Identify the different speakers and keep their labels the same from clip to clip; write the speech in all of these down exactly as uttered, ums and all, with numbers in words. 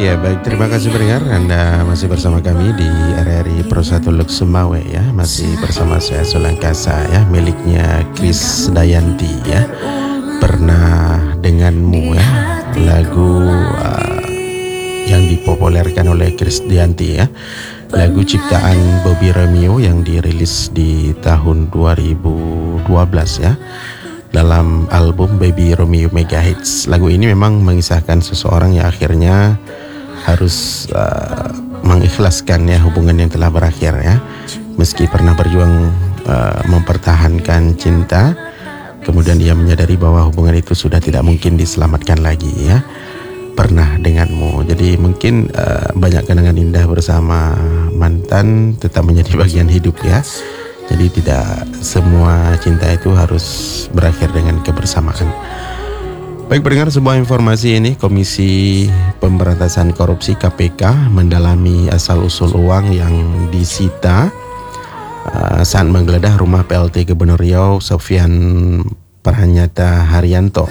Speaker 1: Ya baik, terima kasih pendengar. Anda masih bersama kami di R R I Pro satu Lux Semawe ya. Masih bersama saya Sulangkasa ya, miliknya Chris Dayanti ya. Pernah denganmu ya, lagu uh, yang dipopulerkan oleh Chris Dayanti ya. Lagu ciptaan Bobby Romeo yang dirilis di tahun dua ribu dua belas ya, dalam album Baby Romeo Mega Hits. Lagu ini memang mengisahkan seseorang yang akhirnya harus uh, mengikhlaskan ya hubungan yang telah berakhir ya. Meski pernah berjuang uh, mempertahankan cinta, kemudian ia menyadari bahwa hubungan itu sudah tidak mungkin diselamatkan lagi ya. Pernah denganmu. Jadi mungkin uh, banyak kenangan indah bersama mantan tetap menjadi bagian hidup ya. Jadi tidak semua cinta itu harus berakhir dengan kebersamaan. Baik pendengar, sebuah informasi ini, Komisi Pemberantasan Korupsi K P K mendalami asal-usul uang yang disita uh, saat menggeledah rumah P L T Gubernur Riau Sofyan Pranyata Haryanto.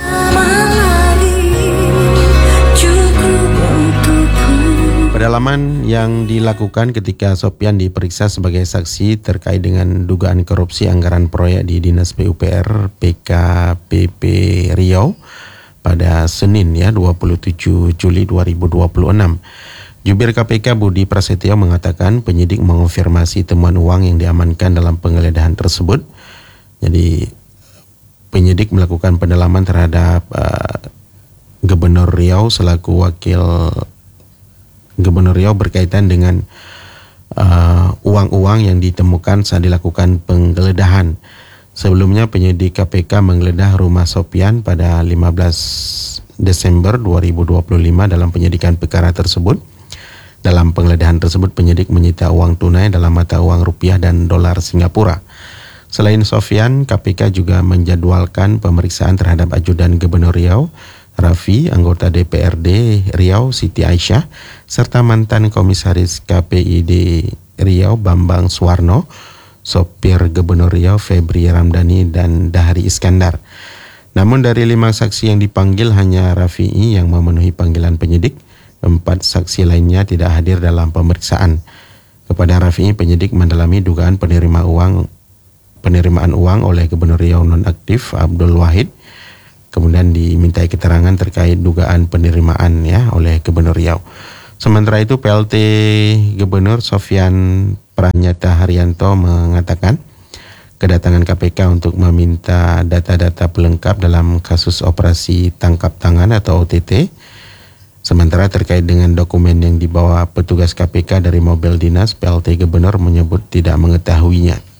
Speaker 1: Pendalaman yang dilakukan ketika Sofyan diperiksa sebagai saksi terkait dengan dugaan korupsi anggaran proyek di Dinas P U P R P K P P Riau pada Senin ya dua puluh tujuh Juli dua ribu dua puluh enam. Jubir K P K Budi Prasetyo mengatakan penyidik mengonfirmasi temuan uang yang diamankan dalam penggeledahan tersebut. Jadi penyidik melakukan pendalaman terhadap uh, Gubernur Riau selaku wakil Gubernur Riau berkaitan dengan uh, uang-uang yang ditemukan saat dilakukan penggeledahan. Sebelumnya penyidik K P K menggeledah rumah Sofyan pada lima belas Desember dua ribu dua puluh lima dalam penyidikan perkara tersebut. Dalam penggeledahan tersebut penyidik menyita uang tunai dalam mata uang rupiah dan dolar Singapura. Selain Sofyan, K P K juga menjadwalkan pemeriksaan terhadap ajudan Gubernur Riau Raffi, anggota D P R D Riau Siti Aisyah, serta mantan komisaris K P I D Riau Bambang Suwarno, sopir Gubernur Riau Febri Ramdhani dan Dahri Iskandar. Namun dari lima saksi yang dipanggil hanya Rafi'i yang memenuhi panggilan penyidik. Empat saksi lainnya tidak hadir dalam pemeriksaan. Kepada Rafi'i penyidik mendalami dugaan penerima uang penerimaan uang oleh Gubernur Riau nonaktif Abdul Wahid. Kemudian dimintai keterangan terkait dugaan penerimaan ya oleh Gubernur Riau. Sementara itu P L T Gubernur Sofyan Pranyata Haryanto mengatakan kedatangan K P K untuk meminta data-data pelengkap dalam kasus operasi tangkap tangan atau O T T. Sementara terkait dengan dokumen yang dibawa petugas K P K dari mobil dinas, P L T Gubernur menyebut tidak mengetahuinya.